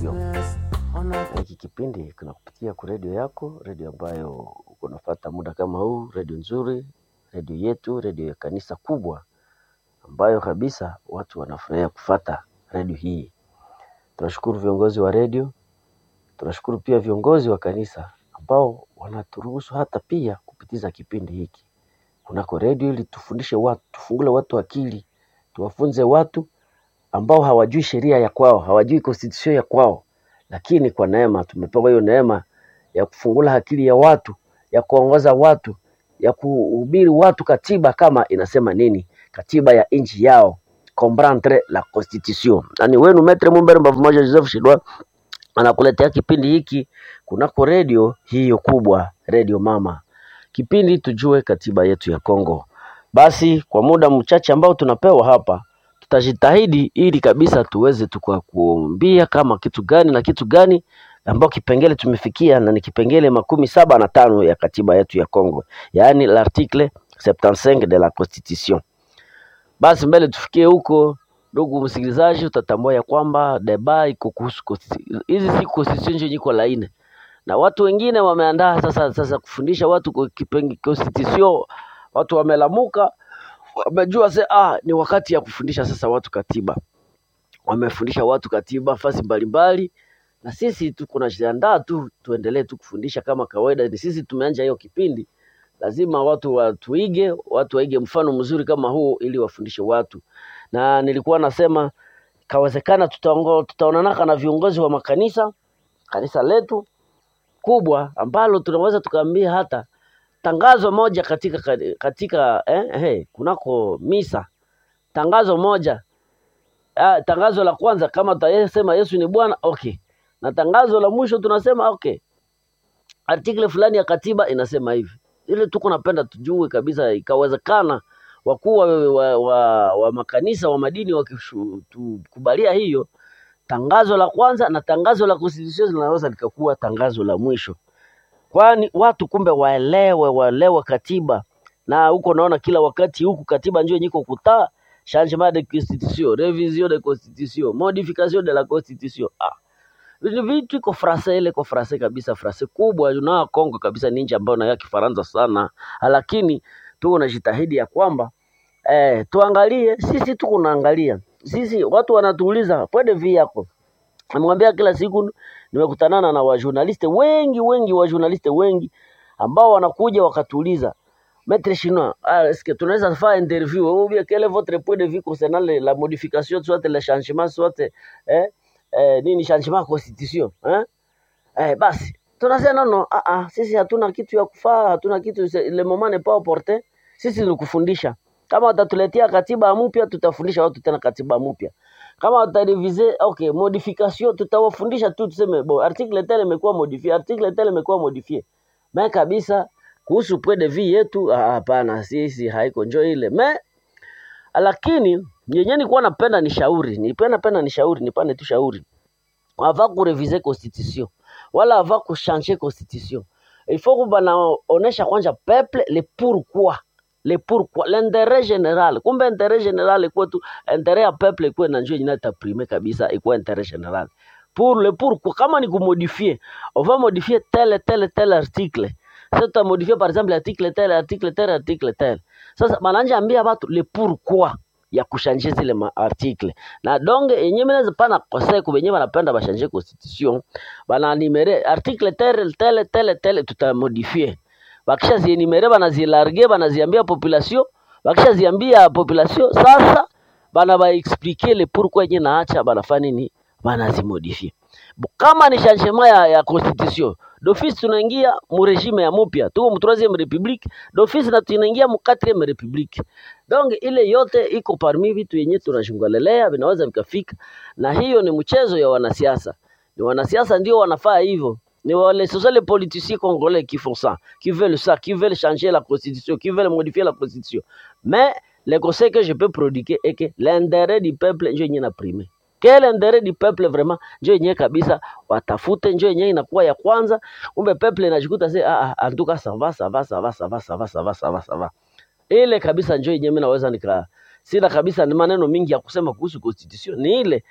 Constitution. Hiki kipindi kinakupitia kwa radio yako, radio ambayo unafuata muda kama huu, radio nzuri, radio yetu, radio ya kanisa kubwa ambayo kabisa watu wanafurahia kufuata radio hii. Tunashukuru viongozi wa radio, tunashukuru pia viongozi wa kanisa ambao wanaturuhusu hata pia kupitiza kipindi hiki kunako radio ili tufundishe watu, tufungule watu akili, tuwafunze watu ambao hawajui sheria ya kwao, hawajui constitution ya kwao. Lakini kwa neema tumepewa hiyo neema ya kufungula akili ya watu, ya kuongoza watu, ya kuhubiri watu katiba kama inasema nini, katiba ya nchi yao, comprendre la constitution. Ani wenu Maître Mumbere Mbavu Moja Joseph Shidwa anakuletea kipindi hiki kunako radio hiyo kubwa, Radio Mama. Kipindi tujue katiba yetu ya Kongo. Basi kwa muda mchache ambao tunapewa hapa, tutajitahidi ili kabisa tuweze kuambia kama kitu gani na kitu gani ambao kipengele tumefikia, na ni kipengele 75 ya katiba yetu ya Kongo, yaani l'article 75 de la Constitution. Basi mbele tufikie huko, ndugu msikilizaji, utatambua ya kwamba deba iko kuhusu hizi si constitution yenye iko laini, na watu wengine wameandaa sasa kufundisha watu kwa kipengele constitution. Watu wamelamuka, wamejua ni wakati ya kufundisha sasa watu katiba. Wamefundisha watu katiba fasi mbalimbali, na sisi tuko tunajiandaa tuendelee kufundisha kama kawaida. Ni sisi tumeanza hiyo kipindi, lazima watu waige mfano mzuri kama huu ili wafundishe watu. Na nilikuwa nasema kawezekana tutaonana na viongozi wa makanisa, kanisa letu kubwa ambalo tunaweza tukaambia hata tangazo moja katika kunako misa, tangazo moja, tangazo la kwanza kama tutasema Yesu ni Bwana, okay, na tangazo la mwisho tunasema okay, article fulani ya katiba inasema hivi. Ile tuko napenda tujue kabisa, ikawezekana wakuu wa makanisa wa madini wakikubalia hiyo tangazo la kwanza na tangazo la constitution linaweza likakuwa tangazo la mwisho. Kwani watu kumbe waelewe katiba. Na huko naona kila wakati huku katiba njoo niko kutaa changement de constitution, révision de constitution, modification de la constitution. Ni vitu iko français kabisa, français kubwa na Kongo kabisa, ni nchi ambayo na Kifaransa sana. Lakini tuko najitahidi ya kwamba tuangalie, sisi tuko naangalia. Sisi watu wanatuuliza point de vue yako. Namwambia kila siku nimekutanana na wajournaliste wengi ambao wanakuja wakatuuliza, Maître Chinois, est-ce que tunaweza faire interview ou bien quel est votre point de vue concernant la modification soit le changement soit nini changement constitution basi tunasema no, sisi hatuna kitu ya kufaa, hatuna kitu, le moment n'est pas opportun. Sisi ni kufundisha. Kama watatuletea katiba mpya, tutafundisha watu tena katiba mpya. Kama watareviser, okay, modification, tutawafundisha tuseme article tel imekuwa modifié, Mais kabisa kuhusu point de vue yetu hapana, sisi haiko njoo ile. Lakini yenyewe nilikuwa napenda nishauri, nipane tu shauri. Avant ku reviser constitution wala avant ku changer constitution, il faut que onesha kwanza peuple le pourquoi, l'intérêt général. Kumbe intérêt général kwa tu intérêt ya peuple kwa na njoo inata primer kabisa, iko intérêt général. Pour le pourquoi, kama ni kumodifier, on va modifier tel article. Ça tu modifier par exemple article tel. Sasa mananja ambia watu le pourquoi ya kushanjia zile article. Na donge yenyewe mnaweza pana kosea kwa wenyewe wanapenda bashanje constitution, bana numere article tel tutamodifier. Bakisha zienumere banazilarger, banaziambia population, sasa bana ba expliquer le pourquoi yenyewe naacha banafanya nini, banazimodifier. Kama ni changement ya constitution, d'office tunaingia mu regime ya mpya, tuko mu 3e république, d'office na tunaingia mu 4e république. Donc ile yote iko parmi vitu yenye tunashungalelea vinaweza vikafika, na hiyo ni mchezo ya wanasiasa. Ni wanasiasa ndio wanafaa hivyo. Ni wale les politiciens congolais qui font ça, qui veulent changer la constitution, qui veulent modifier la constitution. Mais le conseil que je peux prodiguer est que l'intérêt du peuple ndio yenye na primer. Quel intérêt du peuple vraiment ndio yenye kabisa watafute, ndio yenye inakuwa ya kwanza. Kumbe peuple inajikuta en tout cas ça va. Ile kabisa ndio yenye mimi naweza sina kabisa ni maneno mingi ya kusema kuhusu constitution. Ni ile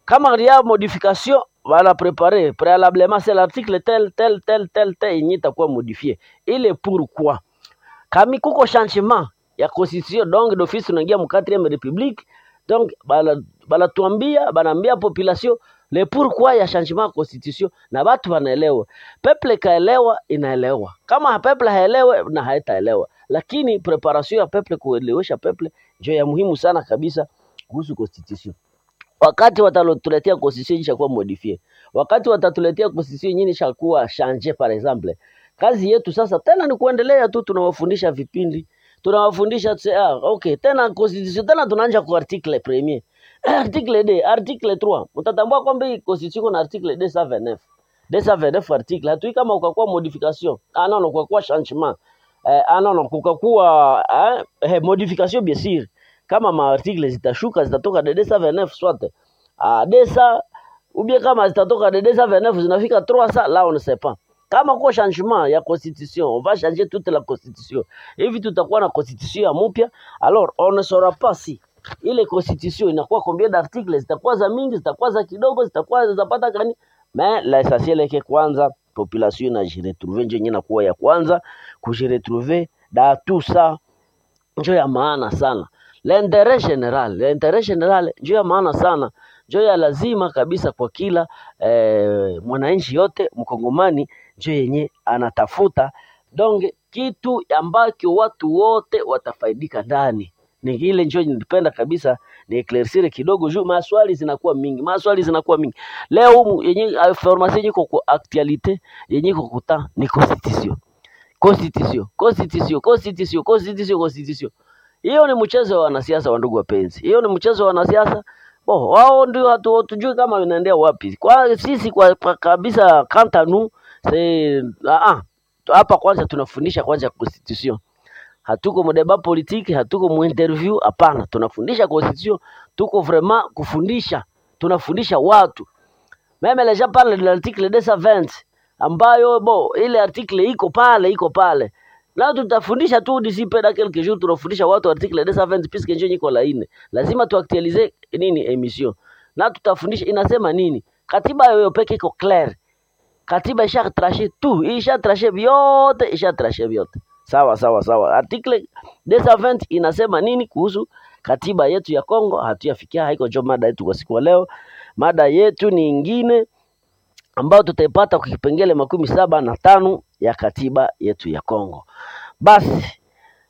Kama il y a modification, voilà préparer préalablement c'est l'article tel yenye itakuwa modifié. Ile pourquoi kami kuko changement ya constitution donc d'office tunaingia mu 4e république, donc bala tuambia banaambia population le pourquoi ya changement ya constitution na watu wanaelewa. Peuple kaelewa inaelewa. Kama peuple haelewe na haitaelewa. Lakini preparation ya peuple kuelewesha peuple ndio ya muhimu sana kabisa kuhusu constitution. Wakati watatuletea constitution ishakuwa modifie, wakati watatuletea constitution nyingine ishakuwa changer par exemple, kazi yetu sasa tena ni kuendelea tu, tunawafundisha vipindi, tunawafundisha okay, tena constitution tena tunaanza kwa article premier, article 2, article 3. Mtatambua kwamba hii constitution na article 229 article hatui kama ukakuwa modification, non ukakuwa changement, non ukakuwa modification bien sûr. Kama maarticle zitashuka zitatoka de 229 soit desa ou bien kama zitatoka de 229 zinafika 300, là on ne sait pas. Kama kwa changement ya constitution, on va changer toute la constitution. Hivi tutakuwa na constitution ya mpya, alors on ne saura pas si ile constitution inakuwa combien d'articles, zitakuwa za mingi, zitakuwa za kidogo, zitakuwa zapata gani. Mais l'essentiel est que kwanza population na jiretrouver nje nyina kuwa ya kwanza kujiretrouver da tout ça ndio ya maana sana. L'intérêt général ndio ya maana sana, ndio ya lazima kabisa kwa kila mwananchi yote mkongomani, ndio yenye anatafuta. Donc kitu ambacho watu wote watafaidika ndani ni ile, ndio nilipenda kabisa ni eclaircir kidogo juu maswali zinakuwa mingi. Leo yenye information yenye kwa actualité yenye kukuta ni constitution. Hiyo ni mchezo wa wanasiasa wa ndugu wapenzi. Hiyo ni mchezo wa wanasiasa. Wao ndio hatujui kama inaendea wapi. Kwa sisi kwa kabisa kanta nu hapa kwanza tunafundisha kwanza constitution. Hatuko mdeba politique, hatuko mu interview, hapana. Tunafundisha constitution, tuko vraiment kufundisha. Tunafundisha watu. Meme les gens parlent de l'article 220 ambayo ile article iko pale. Na tutafundisha tu disipe da quelques jours, tunafundisha watu article 220 puisque njoo niko laine. Lazima tuactualize nini emission. Na tutafundisha inasema nini? Katiba yoyo peke iko clair. Katiba isha traché vyote. Sawa. Article 220 inasema nini kuhusu katiba yetu ya Kongo? Hatuyafikia, haiko ndio mada yetu kwa siku leo. Mada yetu ni nyingine ambao tutaipata kwa kipengele 75 ya katiba yetu ya Kongo. Basi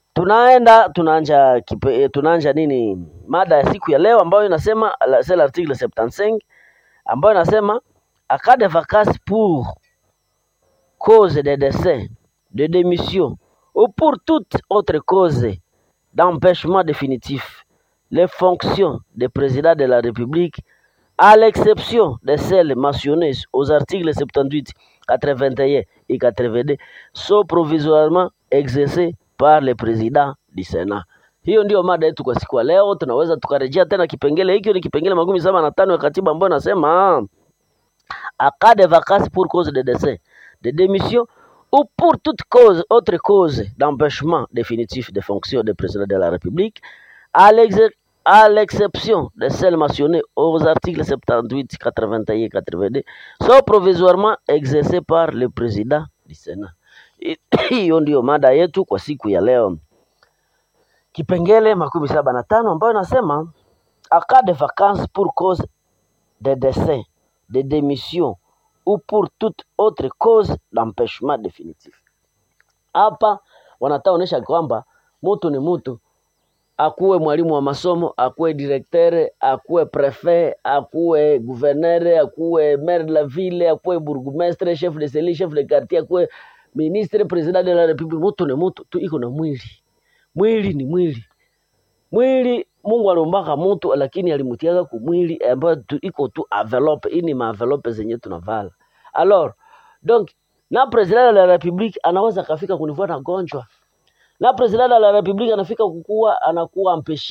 tunaanja nini mada ya siku ya leo ambayo inasema c'est l'article 75 ambayo inasema en cas de vacances pour cause de décès, de démission ou pour toute autre cause d'empêchement définitif, les fonctions de président de la République, à l'exception de celles mentionnées aux articles 78, 81 et 82, sont provisoirement exercées par le président du Sénat. Hiyo ndio mada yetu kwa siku leo. Tunaweza tukarejea tena kipengele hiki, ni kipengele 75 ya katiba ambayo nasema en cas de vacances pour cause de décès, de démission ou pour toute autre cause d'empêchement définitif des fonctions de président de la République, à l'exception de celles mentionnées aux articles 78, 81 et 82, sont provisoirement exercées par le président du Sénat. Hiyo ndio mada yetu kwa siku ya leo. Kipengele 75 ambayo nasema en cas de vacances pour cause de décès, de démission ou pour toute autre cause d'empêchement définitif. Hapa wanataonesha kwamba mtu ni mtu, akuwe mwalimu wa masomo, akuwe directeur, akuwe prefet, akuwe gouverneur, akuwe maire de la ville, akuwe bourgmestre, chef de cellule, chef de quartier, akuwe ministre, président de la république. Mtu ni mtu tu, iko na mwili ni mwili. Mungu aliumbaka mtu lakini alimutiaga kumwili ambayo iko tu envelope. Hii ni envelope zenye tunavala. Alors donc na president de la république anaweza kafika kunivua na gonjwa. Na president de la république anafika kukua, anakuwa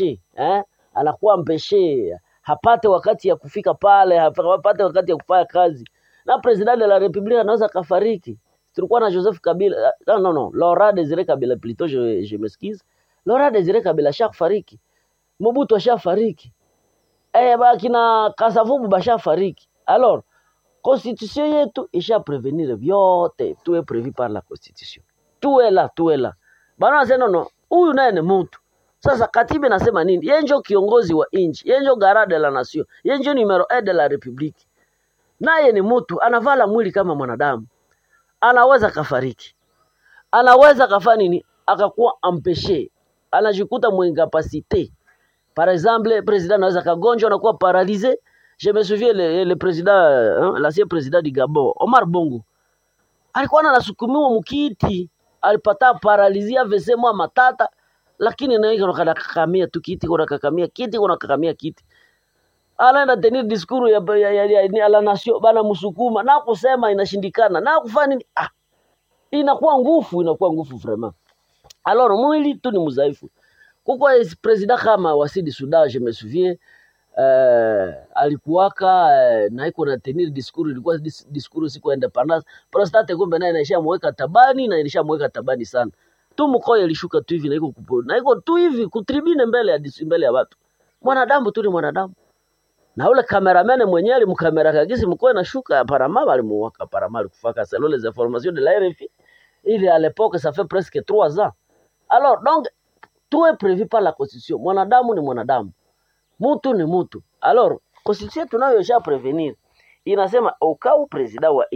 empêché, hapate wakati ya kufika pale, hapate wakati ya kufanya kazi. Na president de la république anaweza kafariki. Tulikuwa na Joseph Kabila, non, Laurent Désiré Kabila plutôt, je m'excuse. Laurent Désiré Kabila shafariki. Mobutu ashafariki. Bakina Kasavubu basha fariki. Alors, constitution yetu isha prevenir vyote, tout est prévu par la constitution. Tout est là. Bana nasema no, huyu naye ni mtu. Sasa katiba inasema nini? Yeye ndio kiongozi wa nchi, yeye ndio garant de la nation, yeye ndio numero 1 de la republique. Naye ni mtu, anavala mwili kama mwanadamu. Anaweza kafariki. Anaweza kafanya nini? Akakuwa empêché. Anajikuta mwincapacité. Par exemple, le président anaweza kagonjwa na kuwa paralysé. Je me souviens le président, l'ancien président du Gabon, Omar Bongo. Alikuwa anasukumiwa mkiti, alipata paralisia vesemwa matata, lakini na yeye anakakamia tu kiti, anakakamia kiti. Anaenda tenir discours ya la nation bana msukuma na kusema inashindikana na kufanya nini? Inakuwa nguvu vraiment. Alors mwili tu ni mzaifu. Kuko president kama Wasidi Sudan, je me souviens, alikuwaka na iko na tenir discours, ilikuwa discours siku independence. Prostate kumbe naye inaishamweka tabani sana. Tu mkoyo ilishuka tu hivi na iko tu hivi kutribune mbele ya watu. Mwanadamu tu ni mwanadamu. Na ule cameraman mwenyewe alimkamera kagisi mkoyo na shuka parama alimuwaka parama alikufaka selon les informations de la RFI. Il à l'époque ça fait presque 3 ans. Alors donc tout est prévu par la constitution. Mwanadamu ni mwanadamu. Mutu ni mutu. Alors, constitution tunayosha prevenir. Inasema ukao president wa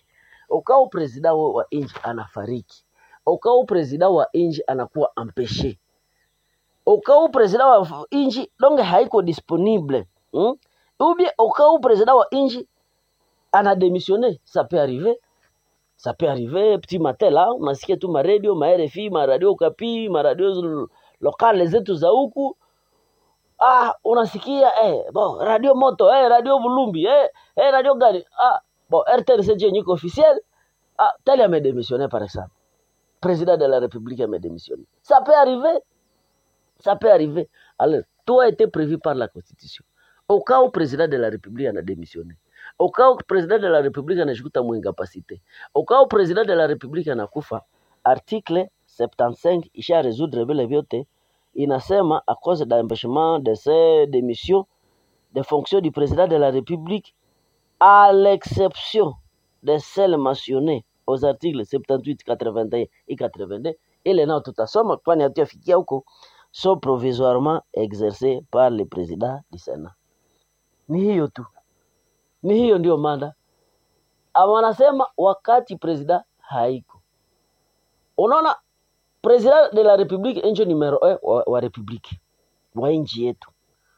inchi anafariki. Ukao president wa inchi anakuwa empêché. Ukao president wa inchi donc haiko disponible. Ou bien ukao president wa inchi ana démissionné, ça peut arriver. Petit matin là, unasikia tu ma radio, ma RFI, ma radio Okapi, ma radio lokale zetu za huku. Unasikia radio moto, radio Vulumbi, radio gani? RTNC niko officiel. Tel a démissionné par exemple. Président de la République a démissionné. Ça peut arriver. Alors, tout a été prévu par la Constitution. Au cas où président de la République a démissionné. Au cas où président de la République anajikuta mwincapacité. Au cas où président de la République anakufa, article 75 isha résoudre vile vyote. Inasema à cause d'empêchement de ces démissions des fonctions du président de la République à l'exception de celles mentionnées aux articles 78, 81 et 82 et les notes tutasoma kwani hatuyafikia huko sont provisoirement exercées par le président du Sénat. Ni hiyo tu. Ni hiyo ndio mada. Wanasema wakati president haiko. Unaona president de la République ndio numero 1 wa Republique wa nchi yetu.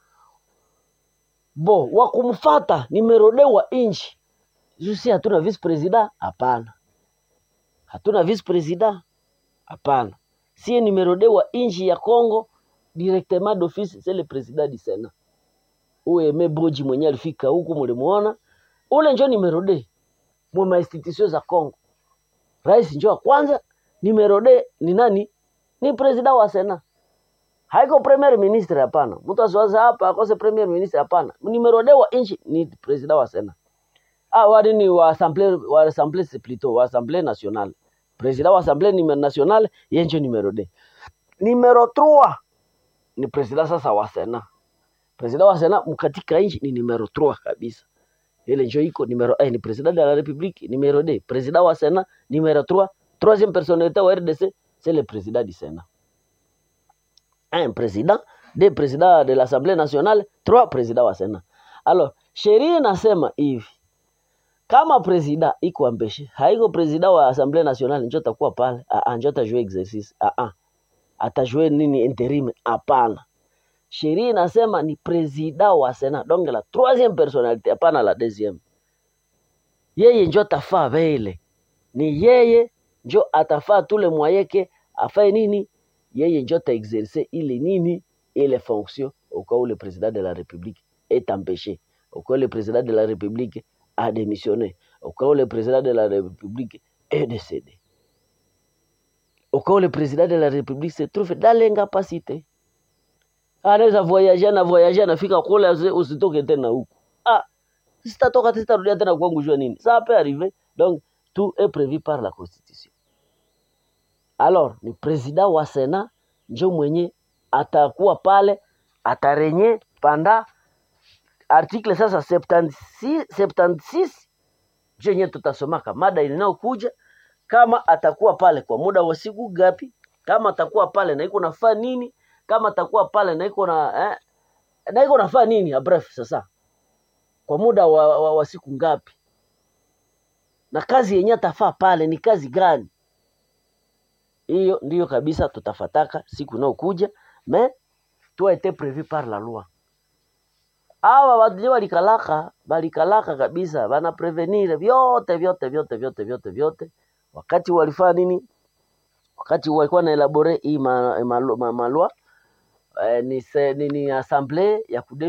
Wa kumfuata numero 2 wa nchi. Sisi hatuna vice president? Hapana. Hatuna vice president? Hapana. Si numero 2 wa nchi ya Congo directement d'office c'est le président du Sénat. Ueme Boji mwenye alifika huku mlimuona. Ule ndio numero 2 mwa institution za Congo. Rais ndio kwanza, numero 2 ni nani? Ni president wa Sénat. Haiko premier ministre hapana. Mtu asiwaza hapa akose premier ministre hapana. Numero 2 wa nchi ni president wa Sénat. Wadi ni wa assemblée c'est plutôt wa assemblée nationale. President wa assemblée nationale yeye ndio numero 2. Numero 3 ni president sasa wa Sénat. President wa Sénat mkatika nchi ni numero 3 kabisa. Ile ndio iko numero 1 ni president de la République, numero 2 president wa Sénat, numero 3 troisième personnalité au RDC c'est le président du Sénat. Un président, deux présidents de l'Assemblée nationale, 3 présidents wa Sénat. Alors, sheria inasema hivi. Kama president iko ambeshe, haiko president wa Assemblée nationale ndio atakuwa pale, ndio atajua exercice. Atajua nini interim? Hapana. Sheria inasema ni president wa Sénat, donc la troisième personnalité, hapana la deuxième. Yeye ndio atafaa vile. Ni yeye ndio atafaa tule moyeke afanye nini? Yeye ndio ta exercer ile nini? Ile fonction au cas où le président de la République est empêché, au cas où le président de la République a démissionné, au cas où le président de la République est décédé, au cas où le président de la République se trouve dans l'incapacité. Anaweza voyager anafika kule usitoke tena huko. Sitatoka sitarudia tena kwangu jua nini. Ça peut arriver. Donc tout est prévu par la Constitution. Alors, ni président wa Sénat ndio mwenye atakuwa pale atarenye pendant article sasa 76 jenye tutasomaka mada inayokuja, kama atakuwa pale kwa muda wa siku gapi, kama atakuwa pale na iko nafaa nini, kama atakuwa pale na iko nafaa nini, bref sasa kwa muda wa siku ngapi, na kazi yenye atafaa pale ni kazi gani. Hiyo ndiyo kabisa tutafataka siku inayokuja, mais tout a été prévu par la loi. Hawa watu balikalaka kabisa, bana prevenir vyote wakati walifanya nini, wakati walikuwa na elabore hii malwa ni assemblée ya ku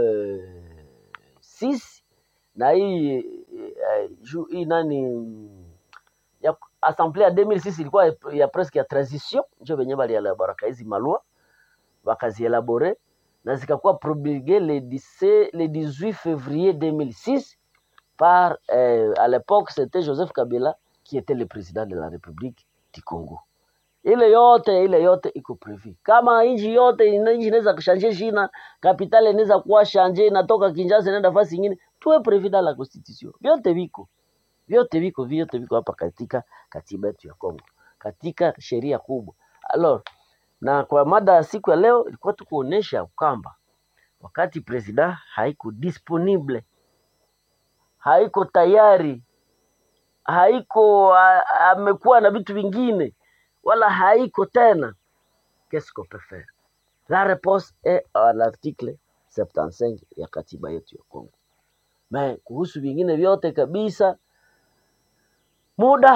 2006 na hii nani ya assemblée ya 2006 ilikuwa ya presque ya transition, ndio benye bali elabora hizi malwa wakazielabore na zikakuwa promulguées le 18 février 2006 par à l'époque c'était Joseph Kabila qui était le président de la République du Congo. Ile yote iko prévu. Kama inji yote inaweza kushanje jina, capitale inaweza kuwa shanje, inatoka Kinshasa inaenda fasi nyingine, tuwe prévu dans la constitution. Vyote viko hapa katika katiba yetu ya Kongo, katika sheria kubwa. Alors, na kwa mada ya siku ya leo ilikuwa tukuonesha kwamba wakati president haiko disponible, haiko tayari, haiko amekuwa na vitu vingine, wala haiko tena, qu'est-ce qu'on peut faire? La réponse est à l'article 75 ya katiba yetu ya Kongo. Mais kuhusu vingine vyote kabisa, muda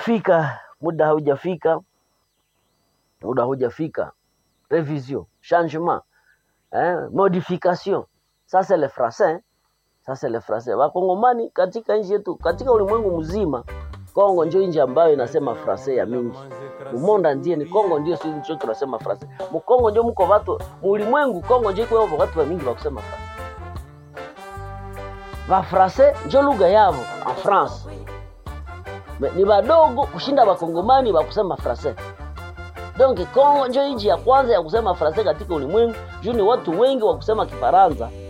haujafika. Révision, changement, modification. Ça c'est le français. Wakongomani katika nchi yetu, katika ulimwengu mzima, Kongo ndio nchi ambayo inasema français ya mingi. Umonda ndiye ni Kongo ndio sisi ndio tunasema français. Mkongo ndio mko watu, ulimwengu Kongo ndio kwa watu wa mingi wa kusema français. Wa français ndio lugha yao en France. Ni wadogo kushinda wakongomani wa kusema français. Donc Kongo ndio nchi ya kwanza ya kusema français katika ulimwengu, juu ni watu wengi wa kusema Kifaransa